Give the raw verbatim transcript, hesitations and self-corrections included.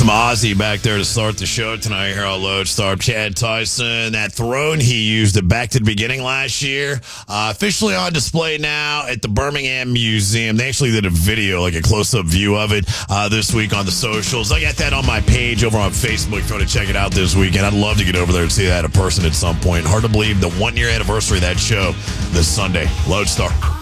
Some Ozzy back there to start the show tonight here on Lodestar. Chad Tyson, that throne he used it back to the beginning last year, uh, officially on display now at the Birmingham Museum. They actually did a video, like a close-up view of it uh, this week on the socials. I got that on my page over on Facebook if you want to check it out this weekend. I'd love to get over there and see that in person at some point. Hard to believe the one-year anniversary of that show this Sunday. Lodestar.